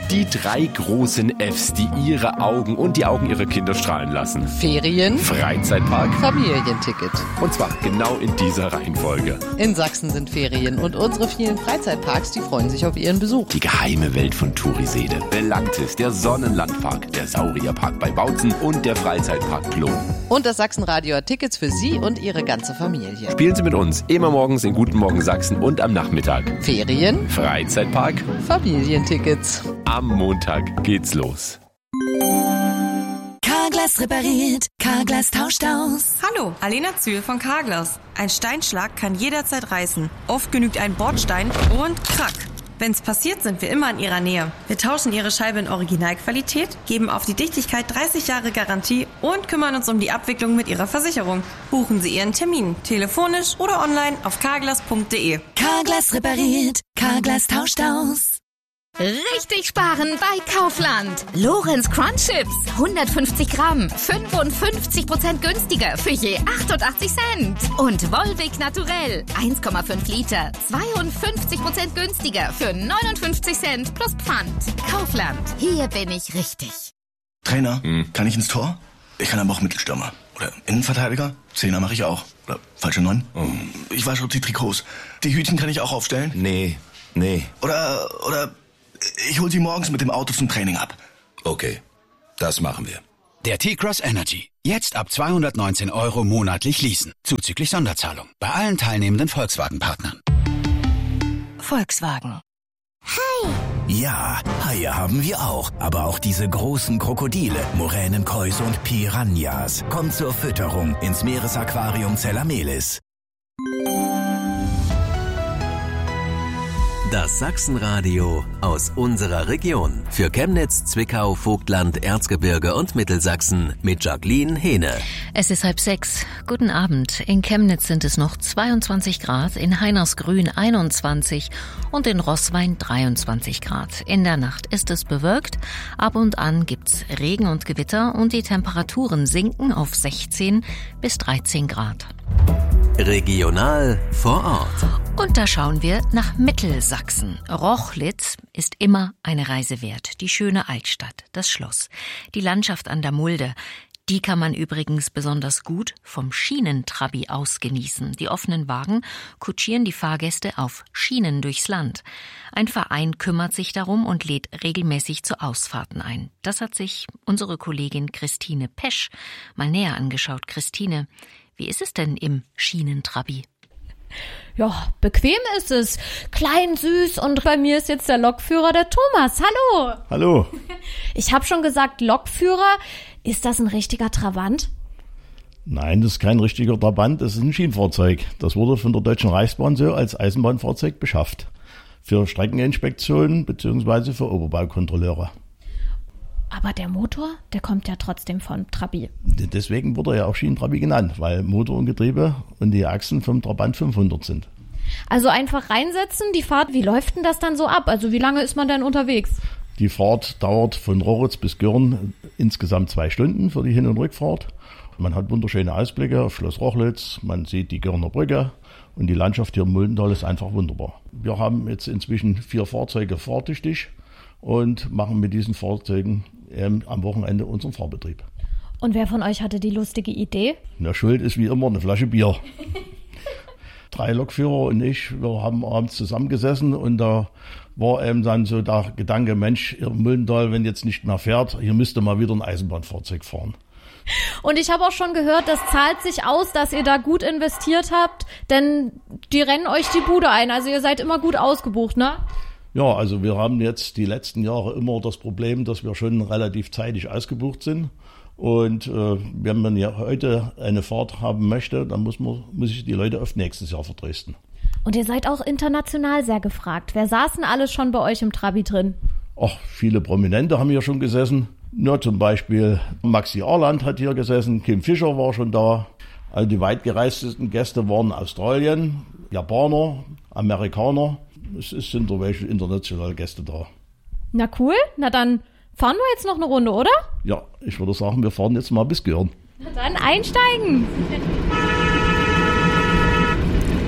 Die 3 großen Fs, die ihre Augen und die Augen ihrer Kinder strahlen lassen. Ferien, Freizeitpark, Familienticket. und zwar genau in dieser Reihenfolge. In Sachsen sind Ferien und unsere vielen Freizeitparks, die freuen sich auf ihren Besuch. Die geheime Welt von Turiseede, Belantis, der Sonnenlandpark, der Saurierpark bei Bautzen und der Freizeitpark Plon. Und das Sachsenradio hat Tickets für Sie und Ihre ganze Familie. Spielen Sie mit uns immer morgens in Guten Morgen Sachsen und am Nachmittag. Ferien, Freizeitpark, Familientickets. am Montag geht's los. Carglass repariert, Carglass tauscht aus. Hallo, Alena Zühl von Carglass. Ein Steinschlag kann jederzeit reißen. Oft genügt ein Bordstein und krack. Wenn's passiert, sind wir immer in Ihrer Nähe. Wir tauschen Ihre Scheibe in Originalqualität, geben auf die Dichtigkeit 30 Jahre Garantie und kümmern uns um die Abwicklung mit Ihrer Versicherung. Buchen Sie Ihren Termin, telefonisch oder online auf carglass.de. Carglass repariert, Carglass tauscht aus. Richtig sparen bei Kaufland. Lorenz Crunch Chips, 150 Gramm, 55% günstiger für je 88 Cent. Und Volvic Naturell, 1,5 Liter, 52% günstiger für 59 Cent plus Pfand. Kaufland, hier bin ich richtig. Trainer, kann ich ins Tor? Ich kann aber auch Mittelstürmer. Oder Innenverteidiger? Zehner mache ich auch. Oder falsche 9? Ich wasche die Trikots. Die Hütchen kann ich auch aufstellen? Nee. Oder ich hol sie morgens mit dem Auto zum Training ab. Okay, das machen wir. Der T-Cross Energy. Jetzt ab 219 € monatlich leasen. Zuzüglich Sonderzahlung. Bei allen teilnehmenden Volkswagen-Partnern. Volkswagen. Ja, Haie haben wir auch. Aber auch diese großen Krokodile, Moränenkäuse und Piranhas. Kommt zur Fütterung ins Meeresaquarium Zellamelis. Das Sachsenradio aus unserer Region. Für Chemnitz, Zwickau, Vogtland, Erzgebirge und Mittelsachsen mit Jacqueline Hehne. Es ist 5:30. Guten Abend. In Chemnitz sind es noch 22 Grad, in Heinersgrün 21 und in Roßwein 23 Grad. In der Nacht ist es bewölkt. Ab und an gibt's Regen und Gewitter und die Temperaturen sinken auf 16 bis 13 Grad. Regional vor Ort. Und da schauen wir nach Mittelsachsen. Rochlitz ist immer eine Reise wert. Die schöne Altstadt, das Schloss, die Landschaft an der Mulde. Die kann man übrigens besonders gut vom Schienentrabi aus genießen. Die offenen Wagen kutschieren die Fahrgäste auf Schienen durchs Land. Ein Verein kümmert sich darum und lädt regelmäßig zu Ausfahrten ein. Das hat sich unsere Kollegin Christine Pesch mal näher angeschaut. Christine, wie ist es denn im Schienentrabi? Ja, bequem ist es. Klein, süß und bei mir ist jetzt der Lokführer, der Thomas. Hallo. Hallo. Ich habe schon gesagt, Lokführer. Ist das ein richtiger Trabant? Nein, das ist kein richtiger Trabant, das ist ein Schienenfahrzeug. Das wurde von der Deutschen Reichsbahn so als Eisenbahnfahrzeug beschafft. Für Streckeninspektionen bzw. für Oberbaukontrolleure. Aber der Motor, der kommt ja trotzdem von Trabi. Deswegen wurde er ja auch Schienentrabi genannt, weil Motor und Getriebe und die Achsen vom Trabant 500 sind. Also einfach reinsetzen, die Fahrt, wie läuft denn das dann so ab? Also wie lange ist man denn unterwegs? Die Fahrt dauert von Roritz bis Görn insgesamt 2 Stunden für die Hin- und Rückfahrt. Man hat wunderschöne Ausblicke auf Schloss Rochlitz, man sieht die Görner Brücke und die Landschaft hier im Muldental ist einfach wunderbar. Wir haben jetzt inzwischen 4 Fahrzeuge fahrtüchtig und machen mit diesen Fahrzeugen am Wochenende unseren Fahrbetrieb. Und wer von euch hatte die lustige Idee? Na, schuld ist wie immer eine Flasche Bier. 3 Lokführer und ich, wir haben abends zusammengesessen und da war eben dann so der Gedanke, Mensch, im Muldental, wenn jetzt nicht mehr fährt, hier müsste mal wieder ein Eisenbahnfahrzeug fahren. Und ich habe auch schon gehört, das zahlt sich aus, dass ihr da gut investiert habt, denn die rennen euch die Bude ein, also ihr seid immer gut ausgebucht, ne? Ja, also wir haben jetzt die letzten Jahre immer das Problem, dass wir schon relativ zeitig ausgebucht sind. Und wenn man ja heute eine Fahrt haben möchte, dann muss ich die Leute auf nächstes Jahr vertrösten. Und ihr seid auch international sehr gefragt. Wer saß denn alles schon bei euch im Trabi drin? Ach, viele Prominente haben hier schon gesessen. Ja, zum Beispiel Maxi Arland hat hier gesessen, Kim Fischer war schon da. Also die weitgereistesten Gäste waren Australien, Japaner, Amerikaner. Es sind da welche internationale Gäste da. Na cool, na dann fahren wir jetzt noch eine Runde, oder? Ja, ich würde sagen, wir fahren jetzt mal bis Görn. Na dann einsteigen.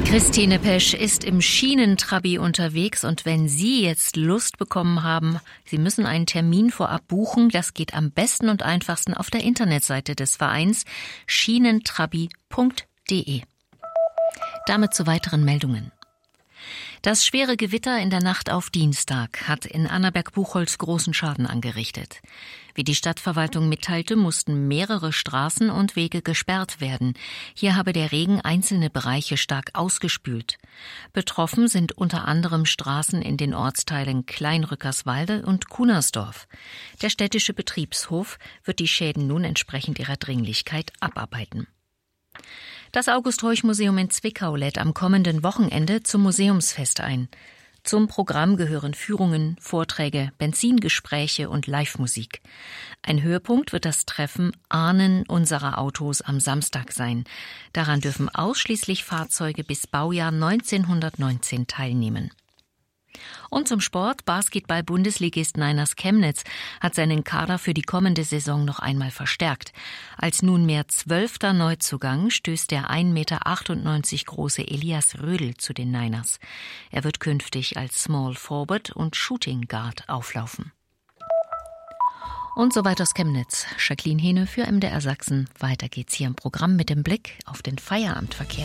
Christine Pesch ist im Schienentrabi unterwegs und wenn Sie jetzt Lust bekommen haben, Sie müssen einen Termin vorab buchen, das geht am besten und einfachsten auf der Internetseite des Vereins schienentrabi.de. Damit zu weiteren Meldungen. Das schwere Gewitter in der Nacht auf Dienstag hat in Annaberg-Buchholz großen Schaden angerichtet. Wie die Stadtverwaltung mitteilte, mussten mehrere Straßen und Wege gesperrt werden. Hier habe der Regen einzelne Bereiche stark ausgespült. Betroffen sind unter anderem Straßen in den Ortsteilen Kleinrückerswalde und Kunersdorf. Der städtische Betriebshof wird die Schäden nun entsprechend ihrer Dringlichkeit abarbeiten. Das August-Horch-Museum in Zwickau lädt am kommenden Wochenende zum Museumsfest ein. Zum Programm gehören Führungen, Vorträge, Benzingespräche und Live-Musik. Ein Höhepunkt wird das Treffen Ahnen unserer Autos am Samstag sein. Daran dürfen ausschließlich Fahrzeuge bis Baujahr 1919 teilnehmen. Und zum Sport. Basketball-Bundesligist Niners Chemnitz hat seinen Kader für die kommende Saison noch einmal verstärkt. Als nunmehr 12. Neuzugang stößt der 1,98 Meter große Elias Rödel zu den Niners. Er wird künftig als Small Forward und Shooting Guard auflaufen. Und soweit aus Chemnitz. Jacqueline Hehne für MDR Sachsen. Weiter geht's hier im Programm mit dem Blick auf den Feierabendverkehr.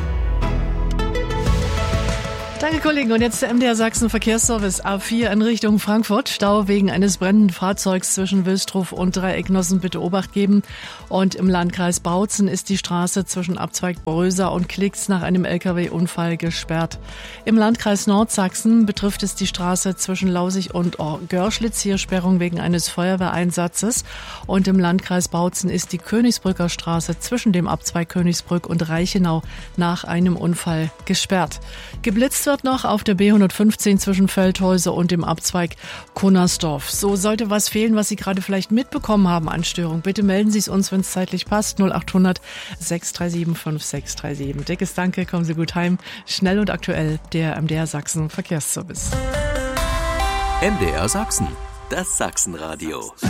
Danke, Kollegen. Und jetzt der MDR Sachsen Verkehrsservice A4 in Richtung Frankfurt. Stau wegen eines brennenden Fahrzeugs zwischen Wilsdruf und Dreiecknossen. Bitte Obacht geben. Und im Landkreis Bautzen ist die Straße zwischen Abzweig Bröser und Klix nach einem LKW-Unfall gesperrt. Im Landkreis Nordsachsen betrifft es die Straße zwischen Lausig und Görschlitz. Hier Sperrung wegen eines Feuerwehreinsatzes. Und im Landkreis Bautzen ist die Königsbrücker Straße zwischen dem Abzweig Königsbrück und Reichenau nach einem Unfall gesperrt. Geblitzt wird noch auf der B115 zwischen Feldhäuser und dem Abzweig Kunersdorf. So sollte was fehlen, was Sie gerade vielleicht mitbekommen haben an Störung. Bitte melden Sie es uns, wenn es zeitlich passt. 0800 637 5637. Dickes Danke, kommen Sie gut heim. Schnell und aktuell, der MDR Sachsen Verkehrsservice. MDR Sachsen, das Sachsenradio.